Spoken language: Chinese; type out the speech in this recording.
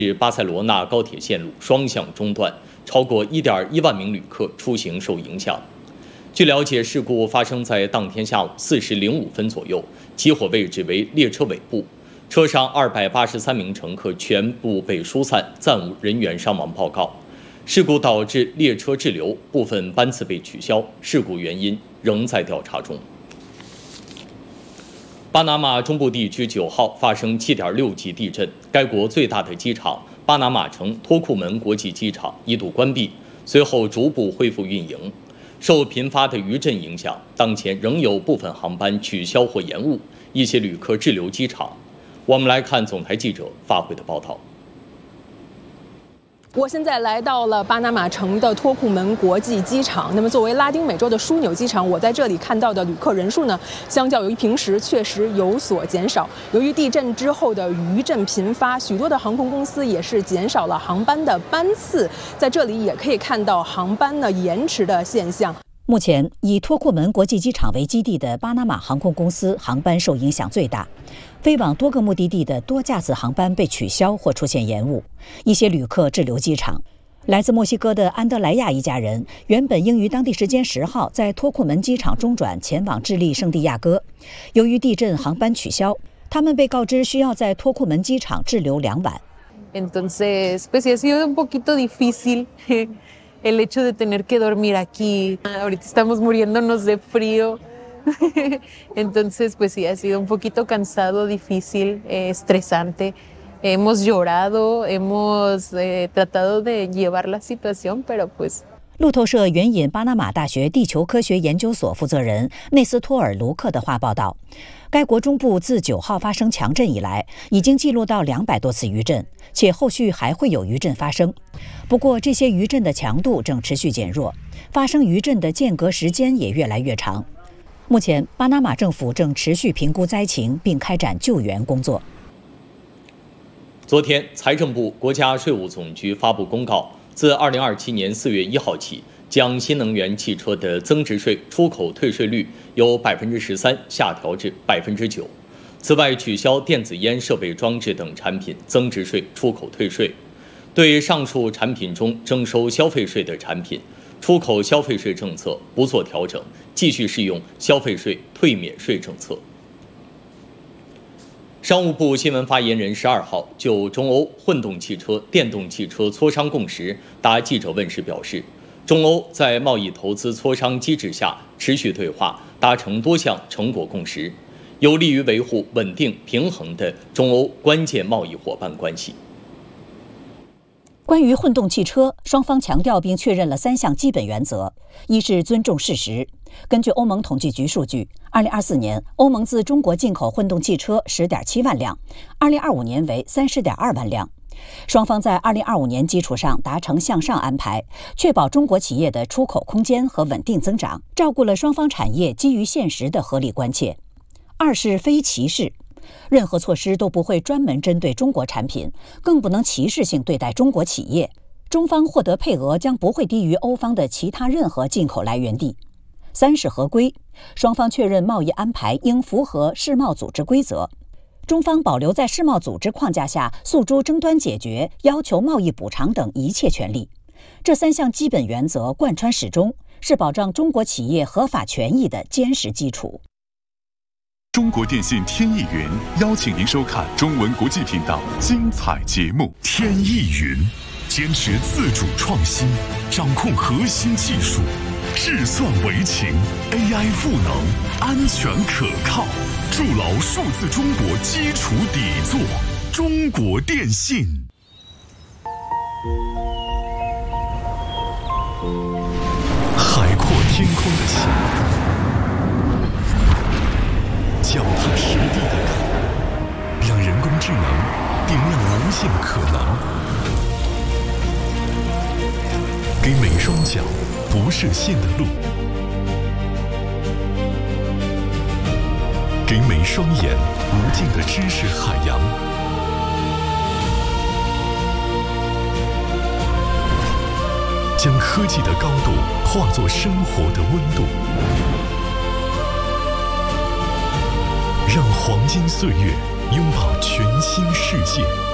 巴塞罗那高铁线路双向中断，超过1.1万名旅客出行受影响。据了解，事故发生在当天下午4时05分左右，起火位置为列车尾部，车上283名乘客全部被疏散，暂无人员伤亡报告。事故导致列车滞留，部分班次被取消，事故原因仍在调查中。巴拿马中部地区9号发生7.6级地震，该国最大的机场巴拿马城托库门国际机场一度关闭，随后逐步恢复运营。受频发的余震影响，当前仍有部分航班取消或延误，一些旅客滞留机场。我们来看总台记者发回的报道。 我现在来到了巴拿马城的托库门国际机场。那么，作为拉丁美洲的枢纽机场，我在这里看到的旅客人数呢，相较于平时确实有所减少。由于地震之后的余震频发，许多的航空公司也是减少了航班的班次。在这里也可以看到航班呢延迟的现象。 目前，以托库门国际机场为基地的巴拿马航空公司航班受影响最大，飞往多个目的地的多架次航班被取消或出现延误，一些旅客滞留机场。来自墨西哥的安德莱亚一家人原本应于当地时间10号在托库门机场中转前往智利圣地亚哥，由于地震航班取消，他们被告知需要在托库门机场滞留2晚。 Entonces, pues sí ha sido un poquito difícil el hecho de tener que dormir aquí. Ahorita estamos muriéndonos de frío. Entonces, pues sí, ha sido un poquito cansado, difícil, estresante. Hemos llorado, hemos tratado de llevar la situación, pero pues... 路透社援引巴拿马大学地球科学研究所负责人内斯托尔·卢克的话报道，该国中部自9号发生强震以来，已经记录到200多次余震，且后续还会有余震发生。不过，这些余震的强度正持续减弱，发生余震的间隔时间也越来越长。目前，巴拿马政府正持续评估灾情，并开展救援工作。 昨天，财政部、国家税务总局发布公告，自2027年4月1号起，将新能源汽车的增值税出口退税率由13%下调至9%。此外，取消电子烟设备装置等产品增值税出口退税。对上述产品中征收消费税的产品，出口消费税政策不做调整，继续适用消费税退免税政策。商务部新闻发言人12号就中欧混动汽车、电动汽车磋商共识答记者问时表示，中欧在贸易投资磋商机制下持续对话，达成多项成果共识，有利于维护稳定平衡的中欧关键贸易伙伴关系。 关于混动汽车，双方强调并确认了3项基本原则：一是尊重事实。根据欧盟统计局数据，2024年欧盟自中国进口混动汽车10.7万辆，2025年为30.2万辆。双方在2025年基础上达成向上安排，确保中国企业的出口空间和稳定增长，照顾了双方产业基于现实的合理关切。二是非歧视。任何措施都不会专门针对中国产品，更不能歧视性对待中国企业。中方获得配额将不会低于欧方的其他任何进口来源地。三是合规，双方确认贸易安排应符合世贸组织规则。中方保留在世贸组织框架下诉诸争端解决、要求贸易补偿等一切权利。这3项基本原则贯穿始终，是保障中国企业合法权益的坚实基础。 中国电信天翼云邀请您收看中文国际频道精彩节目。天翼云坚持自主创新，掌控核心技术，智算为情 ，AI 赋能，安全可靠，筑牢数字中国基础底座。中国电信。海阔天空的心，脚踏实地的感，让人工智能点亮无限可能，给每双脚不设限的路，给每双眼无尽的知识海洋。将科技的高度化作生活的温度，让黄金岁月拥抱全新世界。